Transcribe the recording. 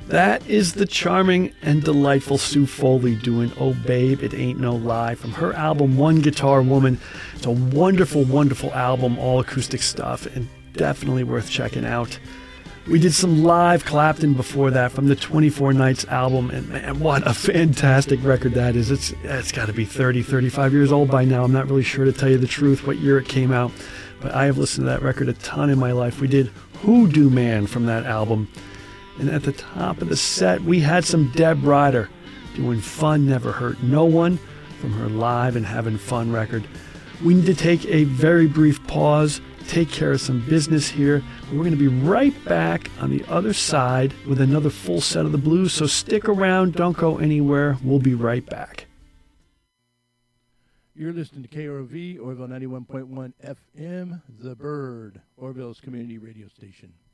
That is the charming and delightful Sue Foley doing Oh Babe, It Ain't No Lie from her album One Guitar Woman. It's a wonderful, wonderful album, all acoustic stuff, and definitely worth checking out. We did some live Clapton before that from the 24 Nights album, and man, what a fantastic record that is. It's got to be 30, 35 years old by now. I'm not really sure, to tell you the truth, what year it came out, but I have listened to that record a ton in my life. We did Hoodoo Man from that album. And at the top of the set, we had some Deb Ryder doing Fun Never Hurt No One from her Live and Having Fun record. We need to take a very brief pause, take care of some business here. We're going to be right back on the other side with another full set of the blues, so stick around, don't go anywhere. We'll be right back. You're listening to KROV, Orville 91.1 FM, The Bird, Orville's community radio station.